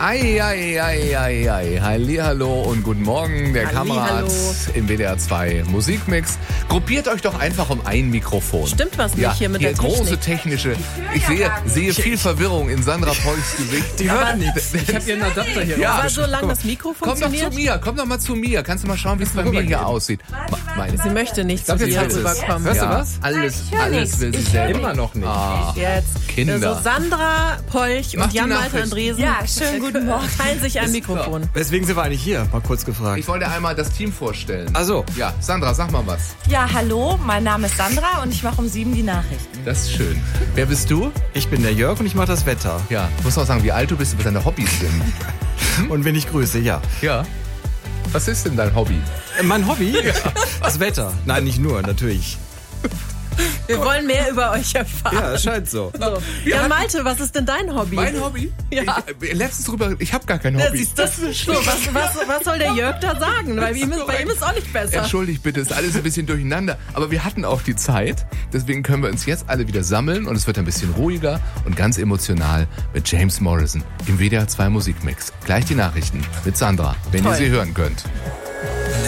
Ei. Hallihallo und guten Morgen, der Kamerad im WDR 2 Musikmix. Gruppiert euch doch einfach um ein Mikrofon. Stimmt was nicht hier mit der Technik. Große technische. Ich sehe viel Verwirrung in Sandra Polchs Gesicht. Die hört nichts. Ich habe hier einen Adapter hier. Ja, aber solange das Mikro funktioniert. Komm doch mal zu mir. Kannst du mal schauen, wie es bei mir hier aussieht? Sie möchte nicht zu dir rüberkommen. Hörst du was? Alles will sie selber. Immer noch nicht. Jetzt. Kinder. Also Sandra Polch und Jan-Malte Andresen. Ja, schönen guten Morgen. Teilen sich ein Mikrofon. Weswegen sind wir eigentlich hier? Mal kurz gefragt. Ich wollte einmal das Team vorstellen. Ach so. Ja, Sandra, sag mal was. Ja, hallo, mein Name ist Sandra und ich mache um 7 die Nachrichten. Das ist schön. Wer bist du? Ich bin der Jörg und ich mache das Wetter. Ja, ich muss auch sagen, wie alt du bist und was deine Hobbys sind. Und wenn ich grüße, ja. Ja. Was ist denn dein Hobby? Mein Hobby? Ja. Das Wetter. Nein, nicht nur, natürlich. Wir wollen mehr über euch erfahren. Ja, es scheint so. Ja, Malte, was ist denn dein Hobby? Mein Hobby? Ja. Letztens drüber, ich habe gar kein Hobby. Siehst du, was soll der Jörg da sagen? Weil bei ihm ist auch nicht besser. Entschuldigt bitte, ist alles ein bisschen durcheinander. Aber wir hatten auch die Zeit. Deswegen können wir uns jetzt alle wieder sammeln. Und es wird ein bisschen ruhiger und ganz emotional mit James Morrison im WDR 2 Musikmix. Gleich die Nachrichten mit Sandra, wenn ihr sie hören könnt.